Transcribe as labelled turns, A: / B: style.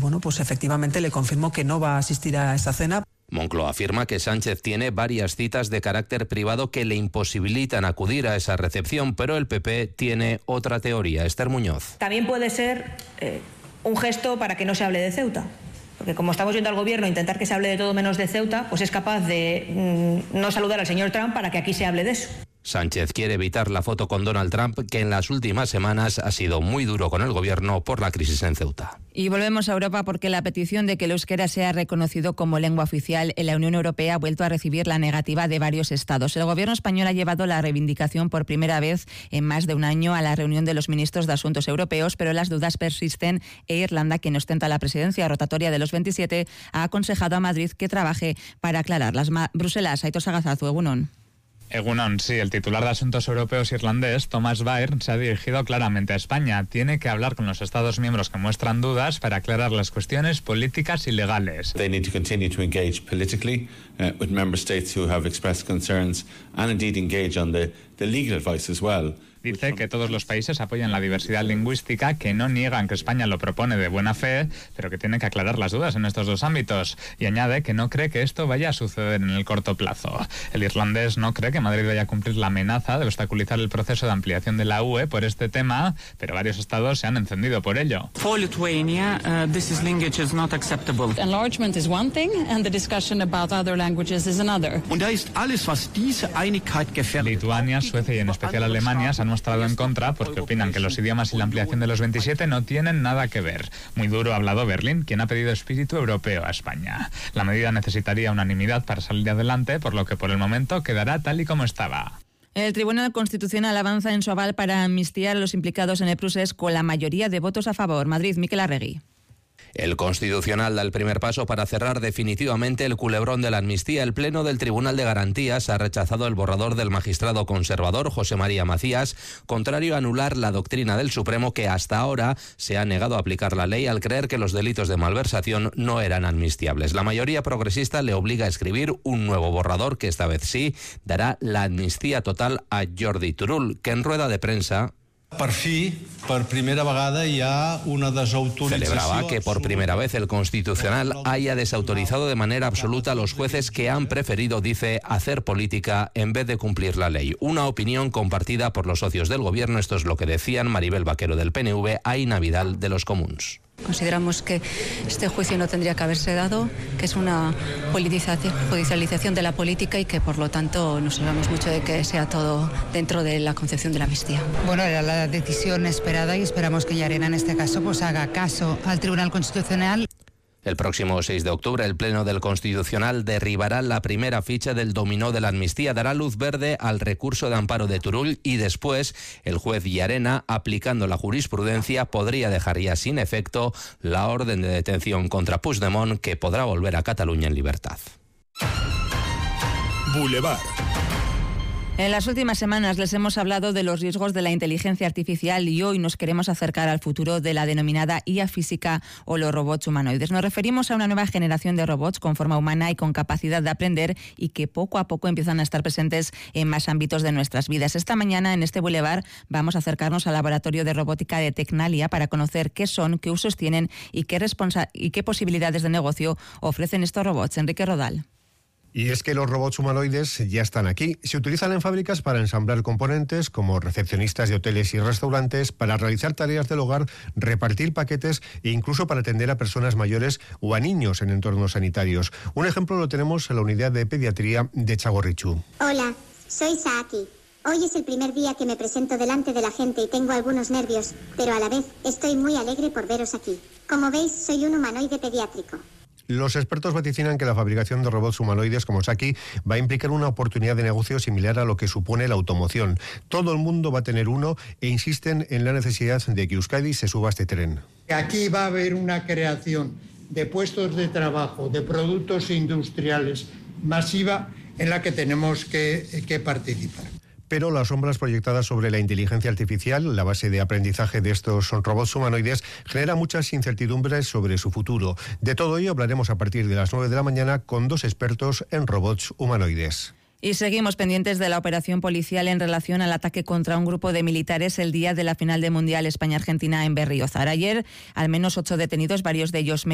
A: bueno, pues efectivamente le confirmo que no va a asistir a esa cena.
B: Moncloa afirma que Sánchez tiene varias citas de carácter privado que le imposibilitan acudir a esa recepción, pero el PP tiene otra teoría. Esther Muñoz.
C: También puede ser un gesto para que no se hable de Ceuta. Porque como estamos viendo al gobierno intentar que se hable de todo menos de Ceuta, pues es capaz de no saludar al señor Trump para que aquí se hable de eso.
B: Sánchez quiere evitar la foto con Donald Trump, que en las últimas semanas ha sido muy duro con el gobierno por la crisis en Ceuta.
D: Y volvemos a Europa porque la petición de que el euskera sea reconocido como lengua oficial en la Unión Europea ha vuelto a recibir la negativa de varios estados. El gobierno español ha llevado la reivindicación por primera vez en más de un año a la reunión de los ministros de Asuntos Europeos, pero las dudas persisten e Irlanda, quien ostenta la presidencia rotatoria de los 27, ha aconsejado a Madrid que trabaje para aclararlas. Bruselas, Aitor Sagazazu, Egunon.
E: Egunon, sí, el titular de Asuntos Europeos irlandés, Thomas Byrne, se ha dirigido claramente a España. Tiene que hablar con los Estados miembros que muestran dudas para aclarar las cuestiones políticas y legales.
F: They need to continue to engage politically with member states who have expressed concerns and indeed engage on the legal advice as well.
E: Dice que todos los países apoyan la diversidad lingüística, que no niegan que España lo propone de buena fe, pero que tiene que aclarar las dudas en estos dos ámbitos. Y añade que no cree que esto vaya a suceder en el corto plazo. El irlandés no cree que Madrid vaya a cumplir la amenaza de obstaculizar el proceso de ampliación de la UE por este tema, pero varios estados se han encendido por ello.
G: For Lithuania, this linkage is not acceptable.
H: Enlargement is one thing and the discussion about other languages is another.
G: Und da ist alles, was diese Einigkeit gefährdet.
E: Lituania, Suecia y en especial Alemania se han mostrado en contra porque opinan que los idiomas y la ampliación de los 27 no tienen nada que ver. Muy duro ha hablado Berlín, quien ha pedido espíritu europeo a España. La medida necesitaría unanimidad para salir adelante, por lo que por el momento quedará tal y como estaba.
D: El Tribunal Constitucional avanza en su aval para amnistiar a los implicados en el procés con la mayoría de votos a favor. Madrid, Miquel Arregui.
B: El Constitucional da el primer paso para cerrar definitivamente el culebrón de la amnistía. El Pleno del Tribunal de Garantías ha rechazado el borrador del magistrado conservador José María Macías, contrario a anular la doctrina del Supremo, que hasta ahora se ha negado a aplicar la ley al creer que los delitos de malversación no eran amnistiables. La mayoría progresista le obliga a escribir un nuevo borrador que esta vez sí dará la amnistía total a Jordi Turull, que en rueda de prensa
I: por primera vegada ya una desautorització.
B: Celebraba que por primera vez el Constitucional haya desautorizado de manera absoluta a los jueces que han preferido, dice, hacer política en vez de cumplir la ley. Una opinión compartida por los socios del gobierno. Esto es lo que decían Maribel Vaquero del PNV, Aina Vidal de los Comuns.
J: Consideramos que este juicio no tendría que haberse dado, que es una judicialización de la política y que por lo tanto nos alegramos mucho de que sea todo dentro de la concepción de la amnistía.
K: Bueno, era la decisión esperada y esperamos que Llarena en este caso pues haga caso al Tribunal Constitucional.
B: El próximo 6 de octubre, el Pleno del Constitucional derribará la primera ficha del dominó de la amnistía, dará luz verde al recurso de amparo de Turull y después el juez Llarena, aplicando la jurisprudencia, podría dejar ya sin efecto la orden de detención contra Puigdemont, que podrá volver a Cataluña en libertad.
D: Boulevard. En las últimas semanas les hemos hablado de los riesgos de la inteligencia artificial y hoy nos queremos acercar al futuro de la denominada IA física o los robots humanoides. Nos referimos a una nueva generación de robots con forma humana y con capacidad de aprender y que poco a poco empiezan a estar presentes en más ámbitos de nuestras vidas. Esta mañana en este Boulevard vamos a acercarnos al laboratorio de robótica de Tecnalia para conocer qué son, qué usos tienen y qué posibilidades de negocio ofrecen estos robots. Enrique Rodal.
L: Y es que los robots humanoides ya están aquí. Se utilizan en fábricas para ensamblar componentes, como recepcionistas de hoteles y restaurantes, para realizar tareas del hogar, repartir paquetes e incluso para atender a personas mayores o a niños en entornos sanitarios. Un ejemplo lo tenemos en la unidad de pediatría de Txagorritxu.
M: Hola, soy Saaki. Hoy es el primer día que me presento delante de la gente y tengo algunos nervios, pero a la vez estoy muy alegre por veros aquí. Como veis, soy un humanoide pediátrico.
L: Los expertos vaticinan que la fabricación de robots humanoides como Saaki va a implicar una oportunidad de negocio similar a lo que supone la automoción. Todo el mundo va a tener uno e insisten en la necesidad de que Euskadi se suba a este tren.
N: Aquí va a haber una creación de puestos de trabajo, de productos industriales masiva en la que tenemos que participar.
L: Pero las sombras proyectadas sobre la inteligencia artificial, la base de aprendizaje de estos robots humanoides, genera muchas incertidumbres sobre su futuro. De todo ello hablaremos a partir de las 9 de la mañana con dos expertos en robots humanoides.
D: Y seguimos pendientes de la operación policial en relación al ataque contra un grupo de militares el día de la final del Mundial España-Argentina en Berriozar. Ayer, al menos 8 detenidos, varios de ellos